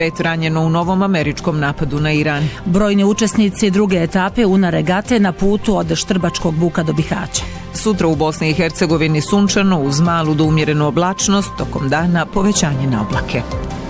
5 ranjeno u novom američkom napadu na Iran. Brojni učesnici druge etape UNA regate na putu od Štrbačkog buka do Bihaća. Sutra u Bosni i Hercegovini sunčano uz malu do umjerenu oblačnost, tokom dana povećanje na oblake.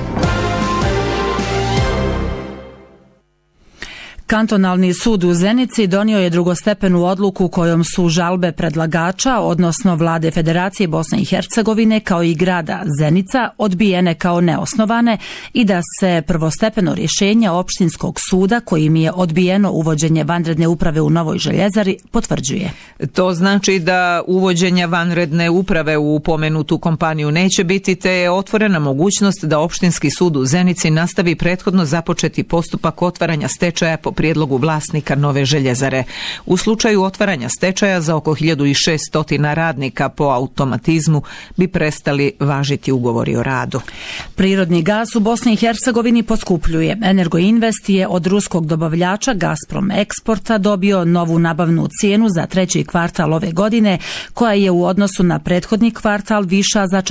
Kantonalni sud u Zenici donio je drugostepenu odluku kojom su žalbe predlagača, odnosno vlade Federacije Bosne i Hercegovine kao i grada Zenica, odbijene kao neosnovane i da se prvostepeno rješenje opštinskog suda kojim je odbijeno uvođenje vanredne uprave u Novoj Željezari potvrđuje. To znači da uvođenja vanredne uprave u pomenutu kompaniju neće biti, te je otvorena mogućnost da opštinski sud u Zenici nastavi prethodno započeti postupak otvaranja stečaja po prijedlogu vlasnika Nove Željezare. U slučaju otvaranja stečaja za oko 1600 radnika po automatizmu bi prestali važiti ugovori o radu. Prirodni gaz u Bosni i Hercegovini poskupljuje. Energoinvest je od ruskog dobavljača Gazprom Eksporta dobio novu nabavnu cijenu za treći kvartal ove godine, koja je u odnosu na prethodni kvartal viša za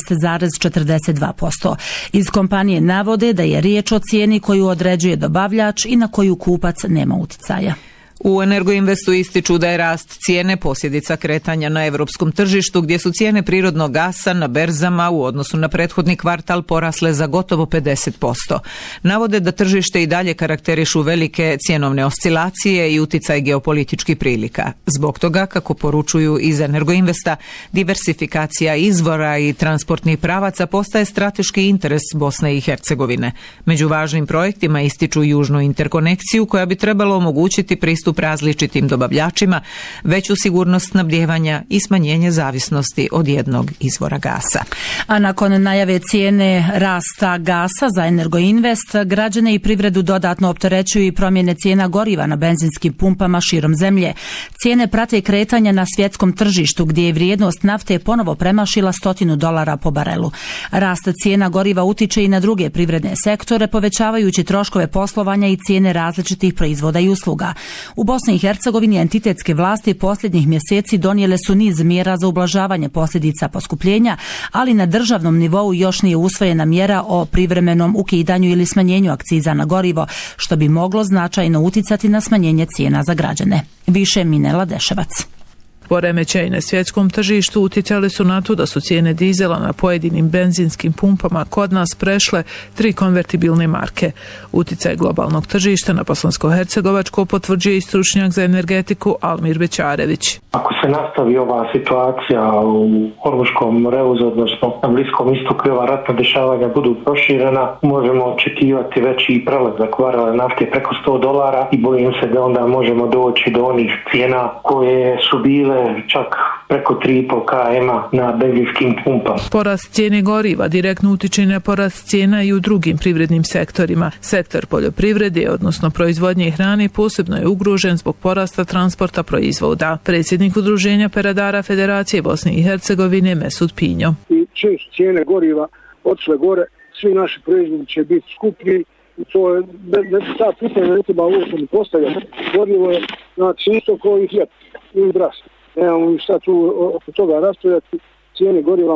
14,42%. Iz kompanije navode da je riječ o cijeni koju određuje dobavljač i na koju kupac nema uticaja. U Energoinvestu ističu da je rast cijene posljedica kretanja na europskom tržištu, gdje su cijene prirodnog gasa na berzama u odnosu na prethodni kvartal porasle za gotovo 50%. Navode da tržište i dalje karakterišu velike cjenovne oscilacije i uticaj geopolitičkih prilika. Zbog toga, kako poručuju iz Energoinvesta, diversifikacija izvora i transportnih pravaca postaje strateški interes Bosne i Hercegovine. Među važnim projektima ističu južnu interkonekciju koja bi trebalo omogućiti pristup različitim dobavljačima, veću sigurnost snabdijevanja i smanjenje zavisnosti od jednog izvora gasa. A nakon najave cijene rasta gasa za Energoinvest, građane i privredu dodatno opterećuju i promjene cijena goriva na benzinskim pumpama širom zemlje. Cijene prate kretanja na svjetskom tržištu, gdje je vrijednost nafte ponovo premašila $100 po barelu. Rast cijena goriva utiče i na druge privredne sektore, povećavajući troškove poslovanja i cijene različitih proizvoda i usluga. U Bosni i Hercegovini entitetske vlasti posljednjih mjeseci donijele su niz mjera za ublažavanje posljedica poskupljenja, ali na državnom nivou još nije usvojena mjera o privremenom ukidanju ili smanjenju akciza na gorivo, što bi moglo značajno uticati na smanjenje cijena za građane. Više Minela Deševac. Poremećaji na svjetskom tržištu utjecali su na to da su cijene dizela na pojedinim benzinskim pumpama kod nas prešle 3 konvertibilne marke. Uticaj globalnog tržišta na bosansko-hercegovačko potvrđuje i stručnjak za energetiku Almir Bećarević. Ako se nastavi ova situacija u Hormuškom revuzu, odnosno na Bliskom istoku i ova ratna dešavanja budu proširena, možemo očekivati veći prelazak barela nafte preko $100 i bojim se da onda možemo doći do onih cijena koje su bile čak preko 3,5 km na benzinskim pumpama. Porast cijene goriva direktno utiče na porast cijena i u drugim privrednim sektorima. Sektor poljoprivrede, odnosno proizvodnje hrane, posebno je ugrožen zbog porasta transporta proizvoda. Predsjednik Udruženja peradara Federacije Bosne i Hercegovine Mesut Pinjo. I čim su cijene goriva otišle gore, svi naši proizvodi će biti skuplji. To je, ta pitanja ne treba uopće ni postavljati. Gorivo je znači isto koji hljeb ili bras. Nemamo šta tu oko toga raspravljati, cijene goriva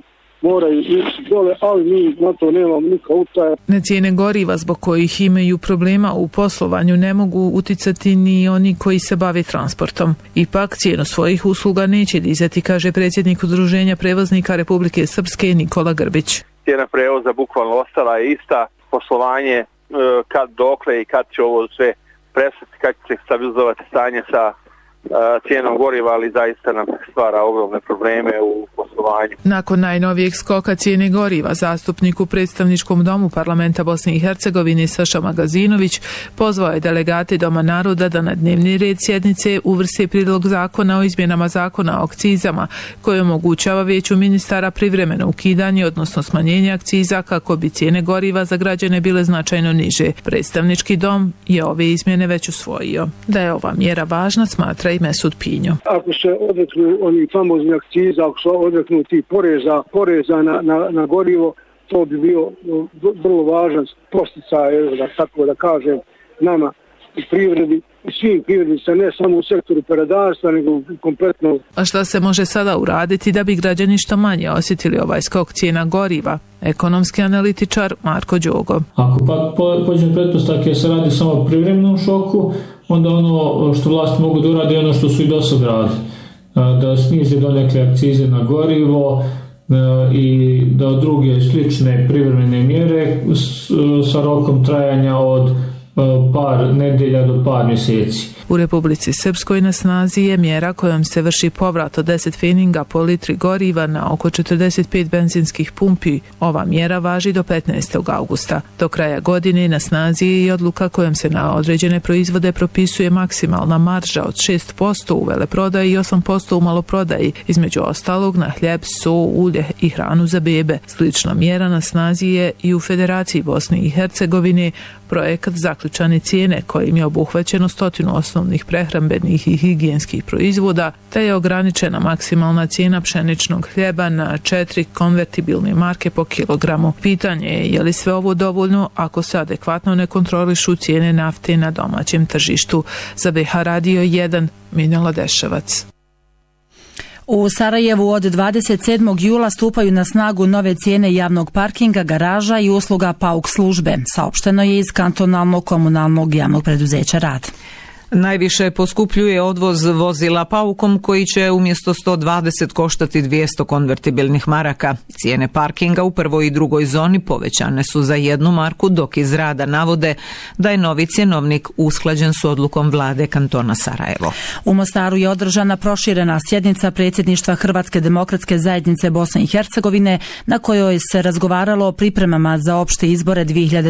moraju ići dole, ali mi na to nemamo nikakva utaja. Na cijene goriva zbog kojih imaju problema u poslovanju ne mogu uticati ni oni koji se bave transportom. Ipak cijenu svojih usluga neće dizati, kaže predsjednik Udruženja prevoznika Republike Srpske Nikola Grbić. Cijena prevoza bukvalno ostala je ista, poslovanje kad dokle i kad će ovo sve prestati, kad će se stabilizovati stanje sa cijenom goriva, ali zaista nam stvara ogromne probleme u poslovanju. Nakon najnovijeg skoka cijene goriva, zastupnik u predstavničkom domu parlamenta Bosne i Hercegovine Saša Magazinović pozvao je delegate Doma naroda da na dnevni red sjednice uvrste prijedlog zakona o izmjenama zakona o akcizama, koji omogućava vijeću ministara privremeno ukidanje, odnosno smanjenje akciza kako bi cijene goriva za građane bile značajno niže. Predstavnički dom je ove izmjene već usvojio. Da je ova mjera važna, smatra i Mesut Pinjo. Ako se odreknu oni famozni akciza, ako se odreknu ti poreza na gorivo, to bi bio vrlo važan posticaj, tako da kažem, nama u privredi i svim privrednicima, ne samo u sektoru peradarstva, nego kompletno. A šta se može sada uraditi da bi građani što manje osjetili ovaj skok cijena goriva? Ekonomski analitičar Marko Đogo. Ako pak pođe pretpostavke se radi samo o privremenom šoku, onda ono što vlasti mogu da uradi ono što su i do sad radili. Da snize donekle akcize na gorivo i da druge slične privremene mjere sa rokom trajanja od par nedelja do par mjeseci. U Republici Srpskoj na snazi je mjera kojom se vrši povrat od 10 pfeninga po litri goriva na oko 45 benzinskih pumpi. Ova mjera važi do 15. augusta. Do kraja godine na snazi je i odluka kojom se na određene proizvode propisuje maksimalna marža od 6% u veleprodaji i 8% u maloprodaji, između ostalog na hljeb, so, ulje i hranu za bebe. Slična mjera na snazi je i u Federaciji Bosne i Hercegovine, projekat zaključane cijene kojim je obuhvaćeno 100 osnovnih prehrambenih i higijenskih proizvoda, te je ograničena maksimalna cijena pšeničnog hljeba na 4 konvertibilne marke po kilogramu. Pitanje je li sve ovo dovoljno ako se adekvatno ne kontrolišu cijene nafte na domaćem tržištu. Za BH Radio 1, Minjala Deševac. U Sarajevu od 27. jula stupaju na snagu nove cijene javnog parkinga, garaža i usluga PAUK službe, saopšteno je iz kantonalnog komunalnog javnog preduzeća Rad. Najviše poskupljuje odvoz vozila PAUK-om koji će umjesto 120 koštati 200 konvertibilnih maraka. Cijene parkinga u prvoj i drugoj zoni povećane su za 1 marku, dok iz Rada navode da je novi cjenovnik usklađen s odlukom vlade kantona Sarajevo. U Mostaru je održana proširena sjednica predsjedništva Hrvatske demokratske zajednice Bosne i Hercegovine na kojoj se razgovaralo o pripremama za opšte izbore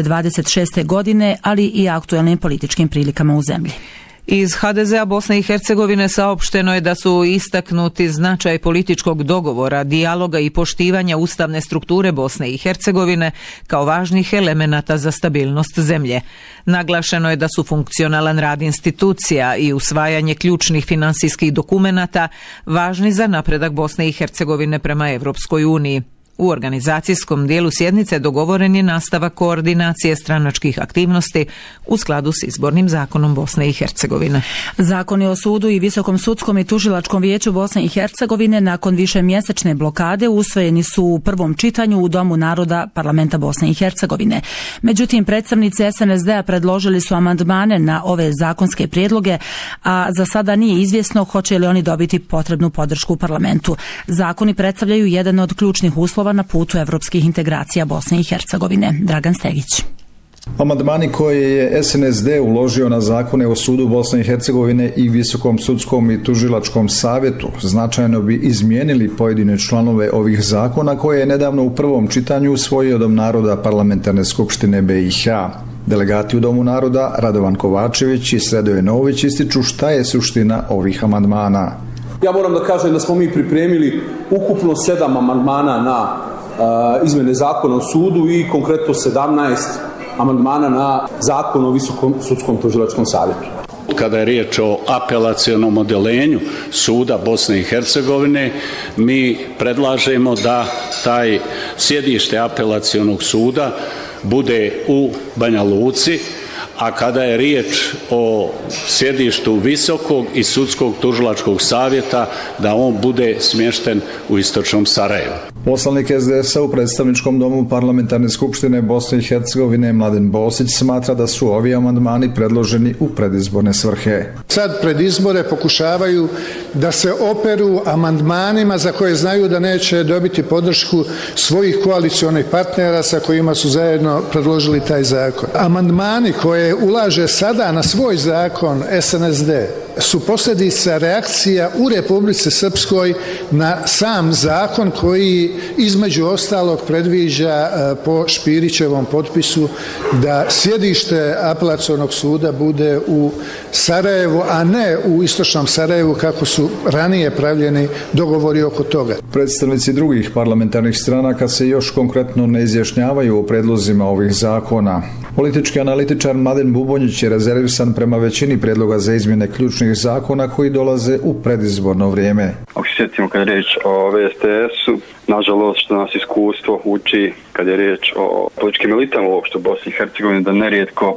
2026. godine, ali i aktuelnim političkim prilikama u zemlji. Iz HDZ-a Bosne i Hercegovine saopšteno je da su istaknuti značaj političkog dogovora, dijaloga i poštivanja ustavne strukture Bosne i Hercegovine kao važnih elemenata za stabilnost zemlje. Naglašeno je da su funkcionalan rad institucija i usvajanje ključnih finansijskih dokumenata važni za napredak Bosne i Hercegovine prema Evropskoj uniji. U organizacijskom dijelu sjednice dogovoren je nastavak koordinacije stranačkih aktivnosti u skladu s izbornim zakonom Bosne i Hercegovine. Zakoni o sudu i Visokom sudskom i tužilačkom vijeću Bosne i Hercegovine nakon višemjesečne blokade usvojeni su u prvom čitanju u Domu naroda Parlamenta Bosne i Hercegovine. Međutim, predstavnici SNSD-a predložili su amandmane na ove zakonske prijedloge, a za sada nije izvjesno hoće li oni dobiti potrebnu podršku u parlamentu. Zakoni predstavljaju jedan od ključnih uslova na putu evropskih integracija Bosne i Hercegovine. Dragan Stegić. Amandmani koje je SNSD uložio na zakone o sudu Bosne i Hercegovine i Visokom sudskom i tužilačkom savjetu značajno bi izmijenili pojedine članove ovih zakona koje je nedavno u prvom čitanju usvojio Dom naroda Parlamentarne skupštine BiH. Delegati u Domu naroda Radovan Kovačević i Sredoje Nović ističu šta je suština ovih amandmana. Ja moram da kažem da smo mi pripremili ukupno 7 amandmana na izmjene zakona o sudu i konkretno 17 amandmana na zakon o Visokom sudskom tužilačkom savjetu. Kada je riječ o apelacionom odeljenju suda Bosne i Hercegovine, mi predlažemo da taj sjedište apelacionog suda bude u Banja Luci, a kada je riječ o sjedištu Visokog i sudskog tužilačkog savjeta, da on bude smješten u istočnom Sarajevu. Poslanik SDS-a u predstavničkom domu Parlamentarne skupštine Bosne i Hercegovine Mladen Bosić smatra da su ovi amandmani predloženi u predizborne svrhe. Sad pred izbore pokušavaju da se operu amandmanima za koje znaju da neće dobiti podršku svojih koalicionih partnera sa kojima su zajedno predložili taj zakon. Amandmani koje ulaže sada na svoj zakon SNSD su posljedica reakcija u Republici Srpskoj na sam zakon koji između ostalog predviđa po Špirićevom potpisu da sjedište apelacionog suda bude u Sarajevu, a ne u istočnom Sarajevu kako su ranije pravljeni dogovori oko toga. Predstavnici drugih parlamentarnih stranaka se još konkretno ne izjašnjavaju o predlozima ovih zakona. Politički analitičar Mladen Bubonjić je rezervisan prema većini predloga za izmjene ključnih zakona koji dolaze u predizborno vrijeme. Ako se sjetimo kad je riječ o VSTS-u, nažalost što nas iskustvo uči kad je riječ o političkim elitama uopšte u Bosni i Hercegovini, da nerijetko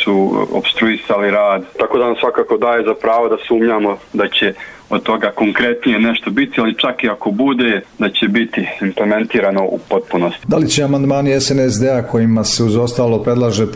su opstruisali rad. Tako da nam svakako daje za pravo da sumnjamo da će od toga konkretnije nešto biti, ali čak i ako bude, da će biti implementirano u potpunosti. Da li će amandmani SNSD-a kojima se uz ostalo predlaže